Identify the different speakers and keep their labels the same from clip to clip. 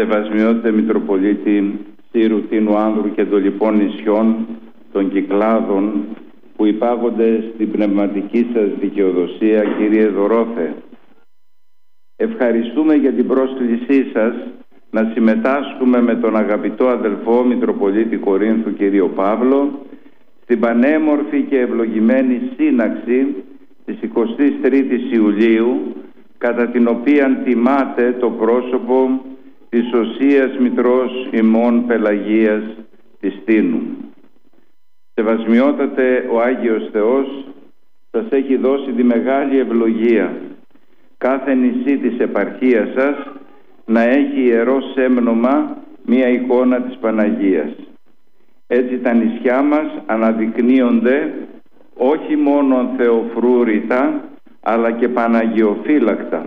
Speaker 1: Σεβασμιότητε Μητροπολίτη Σύρου, Τίνου, Άνδρου και των λοιπών νησιών των Κυκλάδων που υπάγονται στην πνευματική σας δικαιοδοσία, Κύριε Δωρόθε, ευχαριστούμε για την πρόσκλησή σας να συμμετάσχουμε με τον αγαπητό αδελφό Μητροπολίτη Κορίνθου κύριο Παύλο στην πανέμορφη και ευλογημένη σύναξη της 23ης Ιουλίου, κατά την οποία τιμάται το πρόσωπο της Οσίας Μητρός ημών Πελαγίας της Τίνου. Σεβασμιότατε, ο Άγιος Θεός σας έχει δώσει τη μεγάλη ευλογία κάθε νησί της επαρχίας σας να έχει ιερό σέμνομα μία εικόνα της Παναγίας. Έτσι τα νησιά μας αναδεικνύονται όχι μόνο θεοφρούρητα αλλά και παναγιοφύλακτα.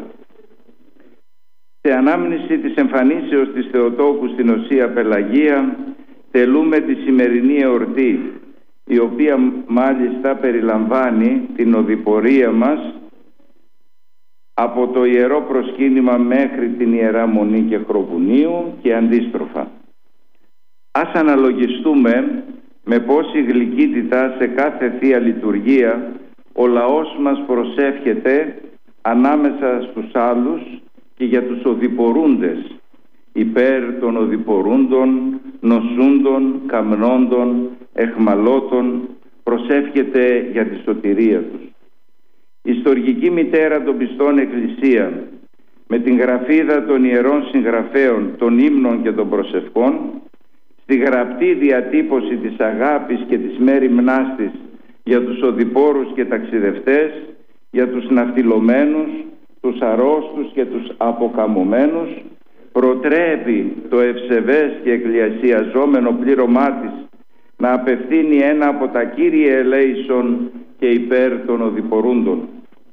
Speaker 1: Σε ανάμνηση της εμφανίσεως της Θεοτόκου στην Οσία Πελαγία τελούμε τη σημερινή εορτή, η οποία μάλιστα περιλαμβάνει την οδηπορία μας από το Ιερό Προσκύνημα μέχρι την Ιερά Μονή και Χροβουνίου και αντίστροφα. Ας αναλογιστούμε με πόση γλυκύτητα σε κάθε Θεία Λειτουργία ο λαός μας προσεύχεται ανάμεσα στους άλλους και για τους οδηπορούντες, υπέρ των οδηπορούντων, νοσούντων, καμνόντων, εχμαλώτων, προσεύχεται για τη σωτηρία τους. Η στοργική μητέρα των πιστών Εκκλησία, με την γραφίδα των ιερών συγγραφέων των ύμνων και των προσευχών, στη γραπτή διατύπωση της αγάπης και της μέριμνάς της για τους οδηπόρους και ταξιδευτές, για τους ναυτιλωμένους, τους αρρώστους και τους αποκαμωμένους, προτρέπει το ευσεβές και εκκλησιαζόμενο πλήρωμά της να απευθύνει ένα από τα κύρια ελέησον και υπέρ των οδηπορούντων.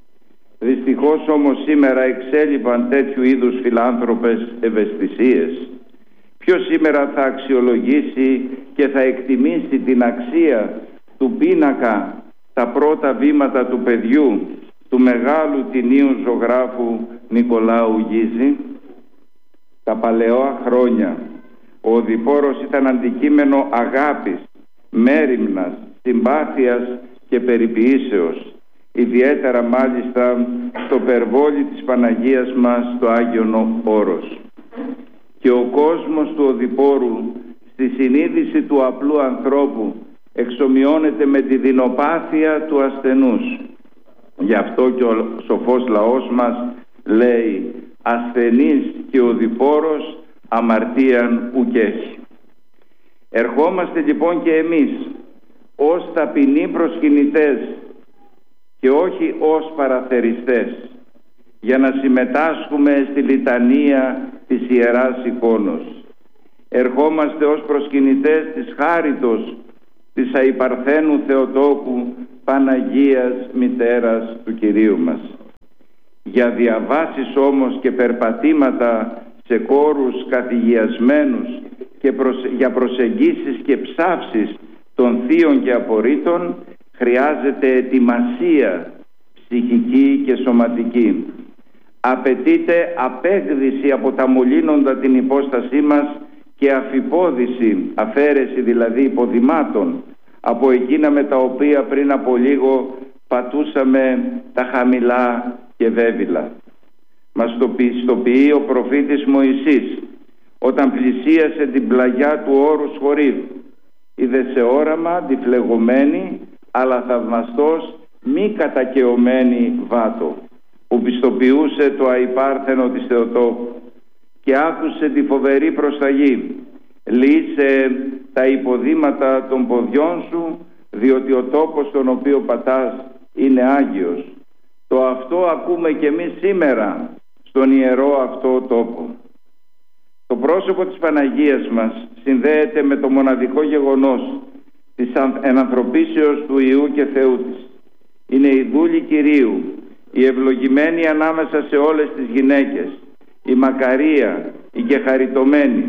Speaker 1: Δυστυχώς όμως σήμερα εξέλιπαν τέτοιου είδους φιλάνθρωπες ευαισθησίες. Ποιος σήμερα θα αξιολογήσει και θα εκτιμήσει την αξία του πίνακα, τα πρώτα βήματα του παιδιού, του μεγάλου τινίου ζωγράφου Νικολάου Γίζη? Τα παλαιόα χρόνια ο οδηπόρος ήταν αντικείμενο αγάπης, μέριμνας, συμπάθειας και περιποιήσεως, ιδιαίτερα μάλιστα στο περβόλι της Παναγίας μας, το Άγιον Όρος. Και ο κόσμος του οδηπόρου στη συνείδηση του απλού ανθρώπου εξομοιώνεται με τη δεινοπάθεια του ασθενούς. Γι' αυτό και ο σοφός λαός μας λέει «ασθενής και οδηπόρος αμαρτίαν ουκ έχει». Ερχόμαστε λοιπόν και εμείς ως ταπεινοί προσκυνητές και όχι ως παραθεριστές για να συμμετάσχουμε στη λιτανία της Ιεράς Εικόνος. Ερχόμαστε ως προσκυνητές της χάριτος της αϊπαρθένου Θεοτόκου Παναγίας Μητέρας του Κυρίου μας. Για διαβάσεις όμως και περπατήματα σε κόρους καθηγιασμένους και για προσεγγίσεις και ψάυσεις των θείων και απορρίτων χρειάζεται ετοιμασία ψυχική και σωματική. Απαιτείται απέκδυση από τα μολύνοντα την υπόστασή μας και αφιπόδηση, αφαίρεση δηλαδή υποδημάτων από εκείνα με τα οποία πριν από λίγο πατούσαμε τα χαμηλά και βέβυλα. Μας το πιστοποιεί ο προφήτης Μωυσής όταν πλησίασε την πλαγιά του όρους Χορίβ. Είδε σε όραμα τη φλεγωμένη αλλά θαυμαστός μη κατακαιωμένη βάτο που πιστοποιούσε το αϊπάρθενο της Θεοτόκου και άκουσε τη φοβερή προσταγή: λύσε τα υποδήματα των ποδιών σου, διότι ο τόπος στον οποίο πατάς είναι Άγιος. Το αυτό ακούμε και εμείς σήμερα στον ιερό αυτό τόπο. Το πρόσωπο της Παναγίας μας συνδέεται με το μοναδικό γεγονός της ενανθρωπίσεως του Υιού και Θεού της. Είναι η δούλη Κυρίου, η ευλογημένη ανάμεσα σε όλες τις γυναίκες, η μακαρία, η κεχαριτωμένη.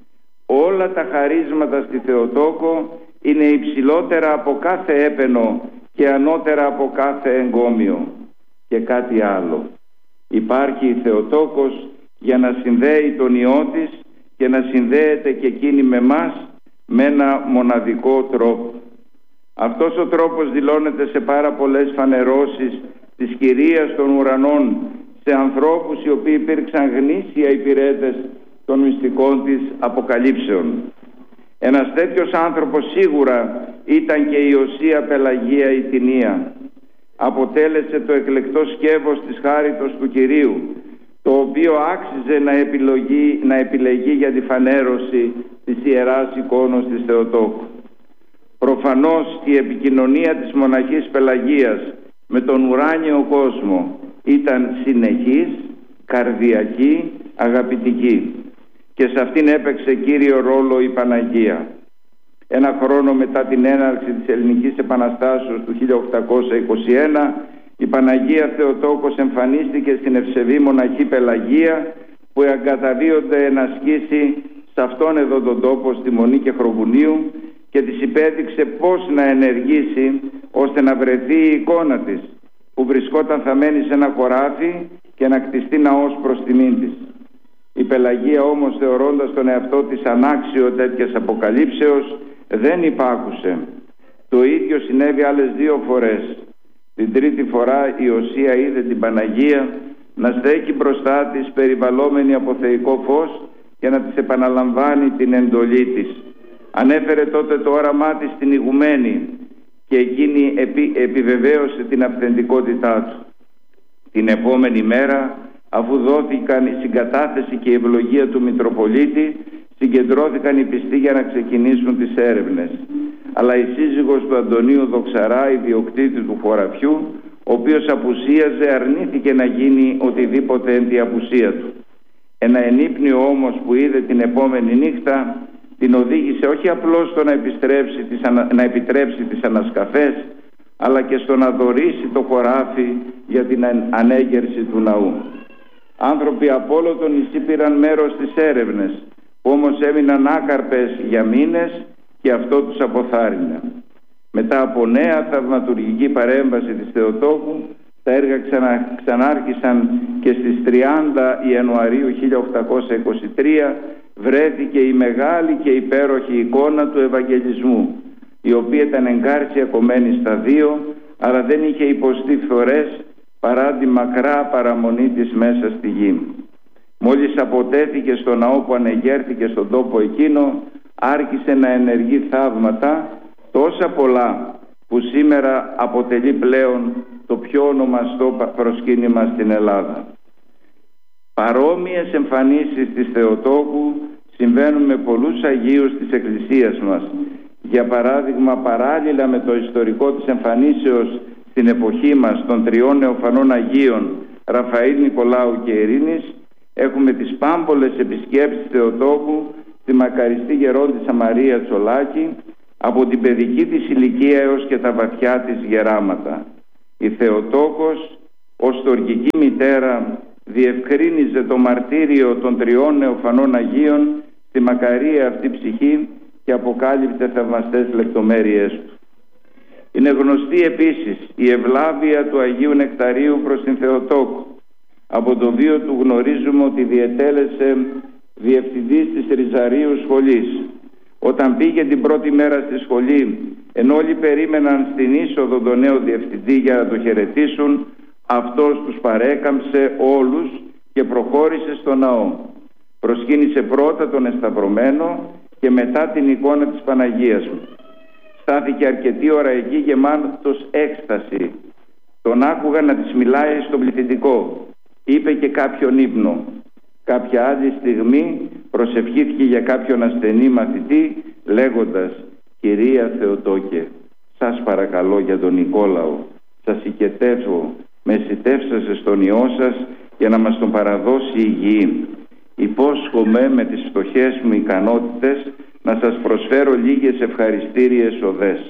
Speaker 1: Όλα τα χαρίσματα στη Θεοτόκο είναι υψηλότερα από κάθε έπαινο και ανώτερα από κάθε εγκόμιο. Και κάτι άλλο. Υπάρχει η Θεοτόκος για να συνδέει τον Υιό της και να συνδέεται και εκείνη με μας με ένα μοναδικό τρόπο. Αυτός ο τρόπος δηλώνεται σε πάρα πολλές φανερώσεις της Κυρίας των Ουρανών, σε ανθρώπους οι οποίοι υπήρξαν γνήσια υπηρέτες των μυστικών της αποκαλύψεων. Ένας τέτοιος άνθρωπος σίγουρα ήταν και η Οσία Πελαγία η Τινία. Αποτέλεσε το εκλεκτό σκεύος της χάριτος του Κυρίου, το οποίο άξιζε να επιλεγεί για τη φανέρωση της Ιεράς Εικόνος της Θεοτόκου. Προφανώς η επικοινωνία της μοναχής Πελαγίας με τον ουράνιο κόσμο ήταν συνεχής, καρδιακή, αγαπητική, και σε αυτήν έπαιξε κύριο ρόλο η Παναγία. Ένα χρόνο μετά την έναρξη της Ελληνικής Επαναστάσεως του 1821, η Παναγία Θεοτόκος εμφανίστηκε στην ευσεβή μοναχή Πελαγία, που εγκαταβίονται να ασκήσει σε αυτόν εδώ τον τόπο στη Μονή Κεχροβουνίου, και της υπέδειξε πώς να ενεργήσει ώστε να βρεθεί η εικόνα της, που βρισκόταν θαμμένη σε ένα χωράφι, και να κτιστεί ναός προς τιμήν της. Η Πελαγία όμως, θεωρώντας τον εαυτό της ανάξιο τέτοιας αποκαλύψεως, δεν υπάκουσε. Το ίδιο συνέβη άλλες 2 φορές. Την τρίτη φορά η Οσία είδε την Παναγία να στέκει μπροστά της, περιβαλλόμενη από θεϊκό φως, και να της επαναλαμβάνει την εντολή της. Ανέφερε τότε το όραμά της στην ηγουμένη, και εκείνη επιβεβαίωσε την αυθεντικότητά του. Την επόμενη μέρα, αφού δόθηκαν η συγκατάθεση και η ευλογία του Μητροπολίτη, συγκεντρώθηκαν οι πιστοί για να ξεκινήσουν τις έρευνες. Αλλά η σύζυγος του Αντωνίου Δοξαρά, ιδιοκτήτη του χωραφιού, ο οποίος απουσίαζε, αρνήθηκε να γίνει οτιδήποτε εν τη απουσία του. Ένα ενύπνιο όμως που είδε την επόμενη νύχτα την οδήγησε όχι απλώς στο να επιτρέψει τις ανασκαφές, αλλά και στο να δωρήσει το χωράφι για την ανέγερση του ναού. Άνθρωποι από όλο το νησί πήραν μέρος στις έρευνες, που όμως έμειναν άκαρπες για μήνες, και αυτό τους αποθάρρυνε. Μετά από νέα θαυματουργική παρέμβαση της Θεοτόκου, τα έργα ξανάρχισαν, και στις 30 Ιανουαρίου 1823 βρέθηκε η μεγάλη και υπέροχη εικόνα του Ευαγγελισμού, η οποία ήταν εγκάρσια κομμένη στα 2, αλλά δεν είχε υποστεί φθορές παρά τη μακρά παραμονή της μέσα στη γη. Μόλις αποτέθηκε στο ναό που ανεγέρθηκε στον τόπο εκείνο, άρχισε να ενεργεί θαύματα τόσα πολλά, που σήμερα αποτελεί πλέον το πιο ονομαστό προσκύνημα στην Ελλάδα. Παρόμοιες εμφανίσεις της Θεοτόκου συμβαίνουν με πολλούς Αγίους της Εκκλησίας μας. Για παράδειγμα, παράλληλα με το ιστορικό της εμφανίσεως στην εποχή μας των 3 νεοφανών Αγίων Ραφαήλ, Νικολάου και Ειρήνης, έχουμε τις πάμπολες επισκέψεις Θεοτόκου στη μακαριστή γερόντισσα Μαρία Τσολάκη, από την παιδική της ηλικία έως και τα βαθιά της γεράματα. Η Θεοτόκος ως τορκική μητέρα διευκρίνιζε το μαρτύριο των 3 νεοφανών Αγίων στη μακαρία αυτή ψυχή, και αποκάλυψε θαυμαστές λεπτομέρειες του. Είναι γνωστή επίσης η ευλάβεια του Αγίου Νεκταρίου προς την Θεοτόκου. Από το βίο του γνωρίζουμε ότι διετέλεσε διευθυντής της Ριζαρίου σχολής. Όταν πήγε την πρώτη μέρα στη σχολή, ενώ όλοι περίμεναν στην είσοδο τον νέο διευθυντή για να το χαιρετήσουν, αυτός τους παρέκαμψε όλους και προχώρησε στο ναό. Προσκύνησε πρώτα τον εσταυρωμένο και μετά την εικόνα της Παναγίας μου. Στάθηκε αρκετή ώρα εκεί γεμάτος έκσταση. Τον άκουγα να της μιλάει στον πληθυντικό. Είπε και κάποιον ύπνο. Κάποια άλλη στιγμή προσευχήθηκε για κάποιον ασθενή μαθητή, λέγοντας: «Κυρία Θεοτόκε, σας παρακαλώ για τον Νικόλαο, σας οικετεύω, με σιτεύσασε στον ιό σας για να μας τον παραδώσει υγιή. Υπόσχομαι με τις φτωχές μου ικανότητες να σας προσφέρω λίγες ευχαριστήριες οδές».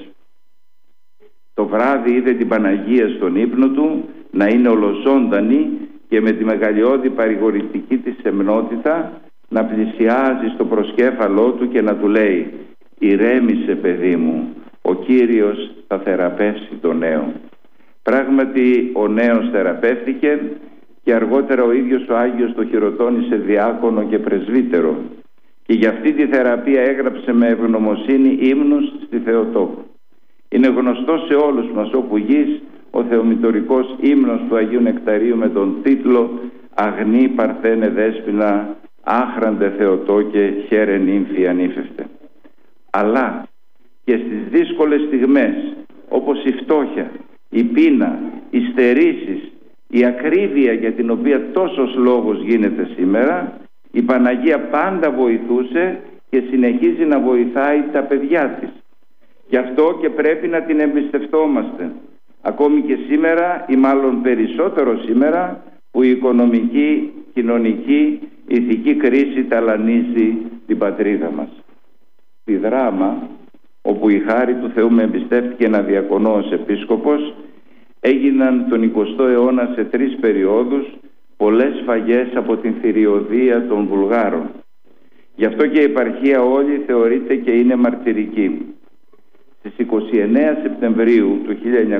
Speaker 1: Το βράδυ είδε την Παναγία στον ύπνο του να είναι ολοζώντανη και με τη μεγαλειώδη παρηγορητική της σεμνότητα να πλησιάζει στο προσκέφαλό του και να του λέει: «Ηρέμησε, παιδί μου, ο Κύριος θα θεραπεύσει το νέο». Πράγματι ο νέος θεραπεύτηκε και αργότερα ο ίδιος ο Άγιος το χειροτώνησε διάκονο και πρεσβύτερο. και για αυτή τη θεραπεία έγραψε με ευγνωμοσύνη ύμνους στη Θεοτόκο. Είναι γνωστό σε όλους μας όπου γης ο θεομητορικός ύμνος του Αγίου Νεκταρίου με τον τίτλο «Αγνή Παρθένε Δέσποινα, άχραντε Θεοτόκε, χαίρε νύμφη ανήφευτε». Αλλά και στις δύσκολες στιγμές όπως η φτώχεια, η πείνα, οι στερήσεις, η ακρίβεια για την οποία τόσος λόγος γίνεται σήμερα, η Παναγία πάντα βοηθούσε και συνεχίζει να βοηθάει τα παιδιά της. Γι' αυτό και πρέπει να την εμπιστευτόμαστε. Ακόμη και σήμερα, ή μάλλον περισσότερο σήμερα, που η οικονομική, κοινωνική, ηθική κρίση ταλανίζει την πατρίδα μας. Στη Δράμα, όπου η χάρη του Θεού με εμπιστεύτηκε να διακονώ ως επίσκοπος, έγιναν τον 20ο αιώνα σε 3 περιόδους πολλές σφαγές από την θηριωδία των Βουλγάρων. Γι' αυτό και η επαρχία όλη θεωρείται και είναι μαρτυρική. Στις 29 Σεπτεμβρίου του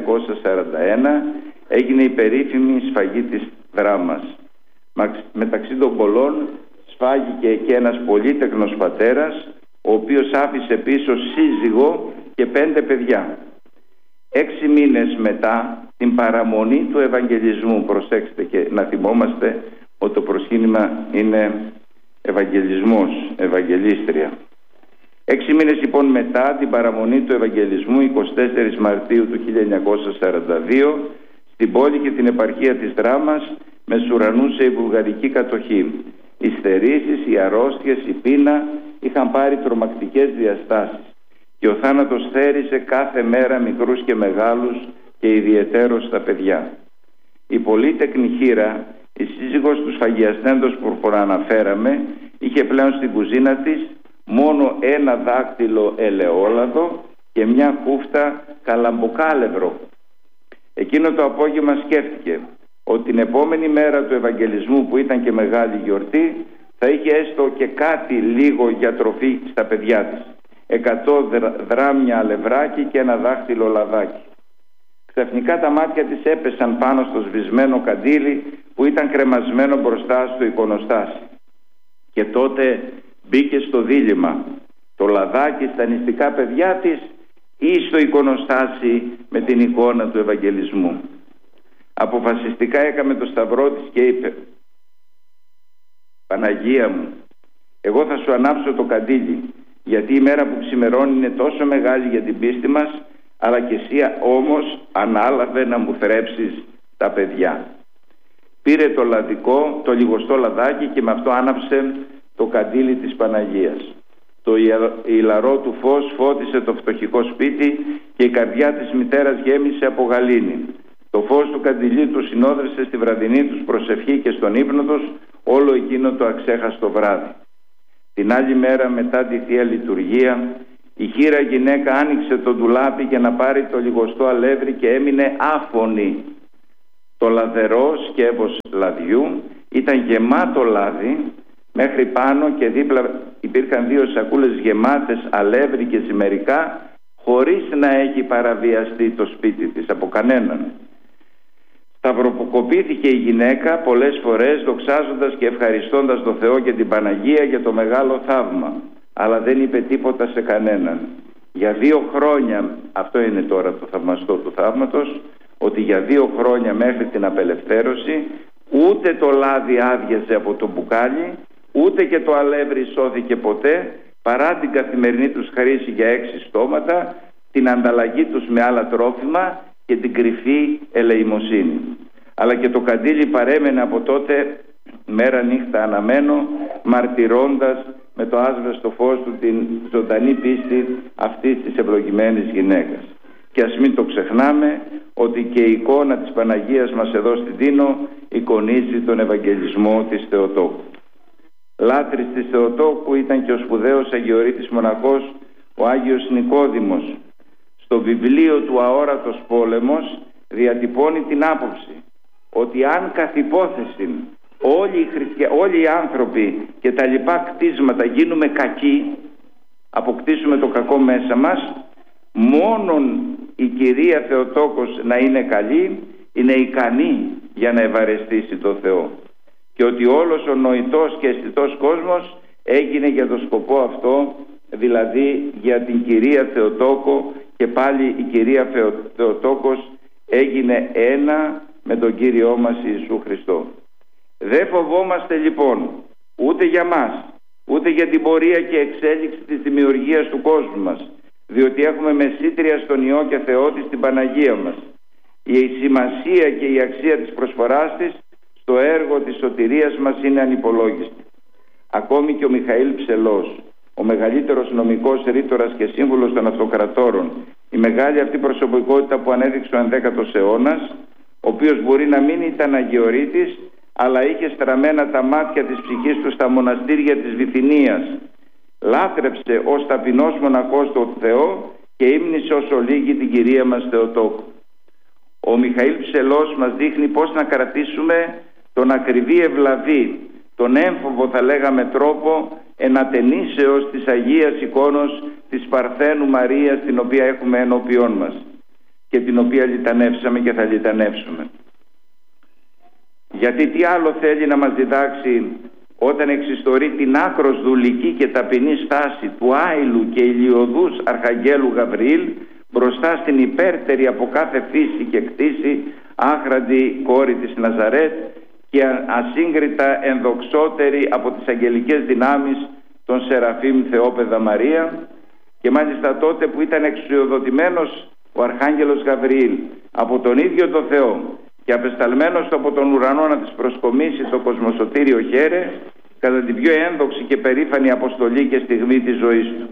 Speaker 1: 1941 έγινε η περίφημη σφαγή της Δράμας. Μεταξύ των πολλών σφάγηκε και ένας πολύτεκνος πατέρας, ο οποίος άφησε πίσω σύζυγο και 5 παιδιά. 6 μήνες μετά την παραμονή του Ευαγγελισμού, προσέξτε και να θυμόμαστε ότι το προσκύνημα είναι Ευαγγελισμός, Ευαγγελίστρια. 6 μήνες λοιπόν μετά την παραμονή του Ευαγγελισμού, 24 Μαρτίου του 1942, στην πόλη και την επαρχία της Δράμας μεσουρανούσε η βουλγαρική κατοχή. Οι στερήσεις, οι αρρώστιες, η πείνα είχαν πάρει τρομακτικές διαστάσεις και ο θάνατος θέρισε κάθε μέρα μικρούς και μεγάλους και ιδιαιτέρως τα παιδιά. Η πολύτεκνη Χήρα, η σύζυγος του σφαγιαστέντος που προαναφέραμε, είχε πλέον στην κουζίνα της μόνο ένα δάκτυλο ελαιόλαδο και μια χούφτα καλαμποκάλευρο. Εκείνο το απόγευμα σκέφτηκε ότι την επόμενη μέρα του Ευαγγελισμού, που ήταν και μεγάλη γιορτή, θα είχε έστω και κάτι λίγο για τροφή στα παιδιά της. 100 δράμια αλευράκι και ένα δάχτυλο λαδάκι. Ξαφνικά τα μάτια της έπεσαν πάνω στο σβησμένο καντήλι που ήταν κρεμασμένο μπροστά στο εικονοστάσι. Και τότε μπήκε στο δίλημμα: το λαδάκι στα νηστικά παιδιά της ή στο εικονοστάσι με την εικόνα του Ευαγγελισμού. Αποφασιστικά έκαμε το σταυρό της και είπε: Παναγία μου, εγώ θα σου ανάψω το καντήλι, γιατί η μέρα που ξημερώνει είναι τόσο μεγάλη για την πίστη μας, αλλά και εσύ όμως ανάλαβε να μου θρέψεις τα παιδιά. Πήρε το λαδικό, το λιγοστό λαδάκι, και με αυτό άναψε το καντήλι της Παναγίας. Το ηλαρό του φως φώτισε το φτωχικό σπίτι και η καρδιά της μητέρας γέμισε από γαλήνη. Το φως του καντιλιού του συνόδευσε στη βραδινή τους προσευχή και στον ύπνο τους όλο εκείνο το αξέχαστο βράδυ. Την άλλη μέρα, μετά τη Θεία Λειτουργία, η χήρα γυναίκα άνοιξε το ντουλάπι για να πάρει το λιγοστό αλεύρι και έμεινε άφωνη. Το λαδερό σκεύος λαδιού ήταν γεμάτο λάδι μέχρι πάνω και δίπλα υπήρχαν 2 σακούλες γεμάτες αλεύρι και ζυμερικά, χωρίς να έχει παραβιαστεί το σπίτι της από κανέναν. Σταυροκοπήθηκε η γυναίκα πολλές φορές, δοξάζοντας και ευχαριστώντας τον Θεό και την Παναγία για το μεγάλο θαύμα, αλλά δεν είπε τίποτα σε κανέναν. Για 2 χρόνια, αυτό είναι τώρα το θαυμαστό του θαύματος, ότι για 2 χρόνια μέχρι την απελευθέρωση ούτε το λάδι άδειασε από το μπουκάλι, ούτε και το αλεύρι σώθηκε ποτέ, παρά την καθημερινή τους χρήση για 6 στόματα, την ανταλλαγή τους με άλλα τρόφιμα και την κρυφή ελεημοσύνη. Αλλά και το καντήλι παρέμενε από τότε μέρα νύχτα αναμένο, μαρτυρώντας με το άσβεστο φως του την ζωντανή πίστη αυτής της ευλογημένης γυναίκας. Και ας μην το ξεχνάμε ότι και η εικόνα της Παναγίας μας εδώ στην Τίνο εικονίζει τον Ευαγγελισμό της Θεοτόκου. Λάτρης της Θεοτόκου ήταν και ο σπουδαίος Αγιορείτης μοναχός ο Άγιος Νικόδημος. Στο βιβλίο του «Αόρατος πόλεμος» διατυπώνει την άποψη ότι αν καθ' υπόθεση όλοι οι άνθρωποι και τα λοιπά κτίσματα γίνουμε κακοί, αποκτήσουμε το κακό μέσα μας, μόνον η Κυρία Θεοτόκος να είναι καλή είναι ικανή για να ευαρεστήσει το Θεό, και ότι όλος ο νοητός και αισθητός κόσμος έγινε για τον σκοπό αυτό, δηλαδή για την Κυρία Θεοτόκο, και πάλι η Κυρία Θεοτόκος έγινε ένα με τον Κύριό μας Ιησού Χριστό. Δεν φοβόμαστε λοιπόν ούτε για μας, ούτε για την πορεία και εξέλιξη της δημιουργίας του κόσμου μας, διότι έχουμε μεσήτρια στον Υιό και Θεό της, την Παναγία μας. Η σημασία και η αξία της προσφοράς της στο έργο της σωτηρίας μας είναι ανυπολόγιστη. Ακόμη και ο Μιχαήλ Ψελός, ο μεγαλύτερος νομικός ρήτορας και σύμβουλος των αυτοκρατόρων, η μεγάλη αυτή προσωπικότητα που ανέδειξε ο 11ος αιώνας, ο οποίος μπορεί να μην ήταν αγιορείτης, αλλά είχε στραμμένα τα μάτια της ψυχής του στα μοναστήρια της Βυθινίας, λάτρεψε ως ταπεινός μοναχός τον Θεό και ύμνησε ως ολίγη την Κυρία μας Θεοτόκο. Ο Μιχαήλ Ψελός μας δείχνει πώς να κρατήσουμε τον ακριβή ευλαβή, τον έμφοβο θα λέγαμε τρόπο ενατενήσεως της Αγίας εικόνος της Παρθένου Μαρίας, την οποία έχουμε ενώπιόν μας και την οποία λιτανεύσαμε και θα λιτανεύσουμε. Γιατί τι άλλο θέλει να μας διδάξει όταν εξιστορεί την άκρος δουλική και ταπεινή στάση του άειλου και ηλιωδούς Αρχαγγέλου Γαβριήλ μπροστά στην υπέρτερη από κάθε φύση και κτήση άχραντη κόρη της Ναζαρέτ και ασύγκριτα ενδοξότερη από τις αγγελικές δυνάμεις των Σεραφείμ Θεόπαιδα Μαρία, και μάλιστα τότε που ήταν εξουσιοδοτημένος ο Αρχάγγελος Γαβριήλ από τον ίδιο το Θεό και απεσταλμένος από τον ουρανό να της προσκομίσει το κοσμοσωτήριο χέρε κατά την πιο ένδοξη και περήφανη αποστολή και στιγμή της ζωής του.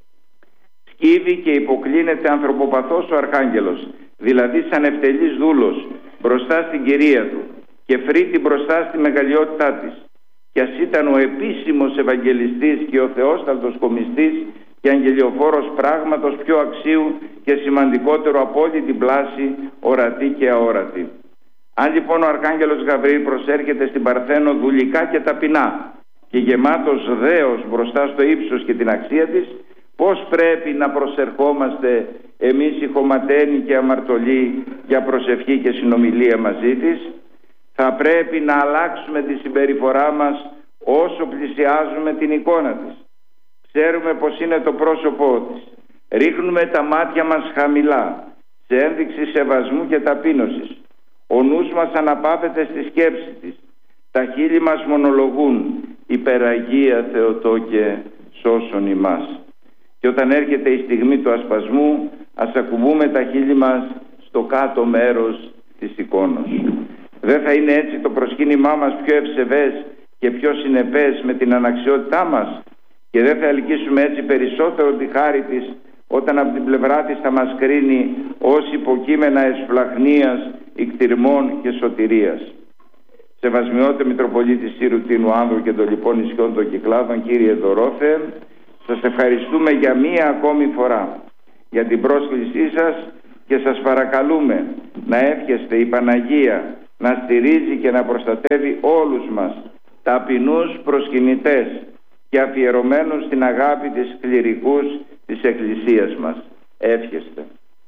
Speaker 1: Σκύβει και υποκλίνεται ανθρωποπαθώς ο Αρχάγγελος, δηλαδή σαν ευτελής δούλος μπροστά στην Κυρία του, και φρύτει μπροστά στη μεγαλειότητά της. Κι ας ήταν ο επίσημος Ευαγγελιστής και ο θεόσταλτος κομιστής και αγγελιοφόρος πράγματος πιο αξίου και σημαντικότερο από όλη την πλάση, ορατή και αόρατη. Αν λοιπόν ο Αρχάγγελος Γαβριήλ προσέρχεται στην Παρθένο δουλικά και ταπεινά και γεμάτος δέος μπροστά στο ύψος και την αξία της, πώς πρέπει να προσερχόμαστε εμείς οι χωματένοι και αμαρτωλοί για προσευχή και συνομιλία μαζί της? Θα πρέπει να αλλάξουμε τη συμπεριφορά μας όσο πλησιάζουμε την εικόνα της. Ξέρουμε πως είναι το πρόσωπό της. Ρίχνουμε τα μάτια μας χαμηλά, σε ένδειξη σεβασμού και ταπείνωσης. Ο νους μας αναπαύεται στη σκέψη της. Τα χείλη μας μονολογούν «Υπεραγία Θεοτόκε, σώσον ημάς». Και όταν έρχεται η στιγμή του ασπασμού, ας ακουμπούμε τα χείλη μας στο κάτω μέρος της εικόνος. Δεν θα είναι έτσι το προσκύνημά μας πιο ευσεβές και πιο συνεπές με την αναξιότητά μας? Και δεν θα ελκύσουμε έτσι περισσότερο τη χάρη της όταν από την πλευρά της θα μας κρίνει ως υποκείμενα εσφλαχνίας, ικτηρμών και σωτηρίας? Σεβασμιότε Μητροπολίτη Σύρου Τίνου Άνδρου και των λοιπών ισιών των Κυκλάδων, Κύριε Δωρόθε, σας ευχαριστούμε για μία ακόμη φορά για την πρόσκλησή σας και σας παρακαλούμε να εύχεστε η Παναγία να στηρίζει και να προστατεύει όλους μας, ταπεινούς προσκυνητές και αφιερωμένους στην αγάπη της κληρικούς της Εκκλησίας μας. Εύχεστε.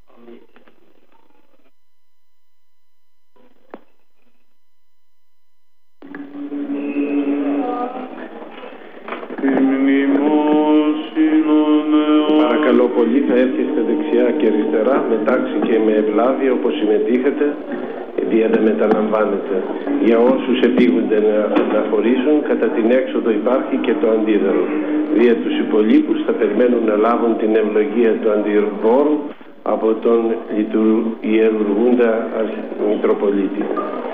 Speaker 2: Παρακαλώ πολύ, θα έρχεστε δεξιά και αριστερά, με τάξη και με ευλάβεια, όπως συμμετείχετε, δια να μεταλαμβάνετε. Για όσους επίγονται να χωρίσουν, κατά την έξοδο υπάρχει και το αντίδωρο. Δια τους υπολείπους θα περιμένουν να λάβουν την ευλογία του αντιδώρου από τον ιερουργούντα Μητροπολίτη.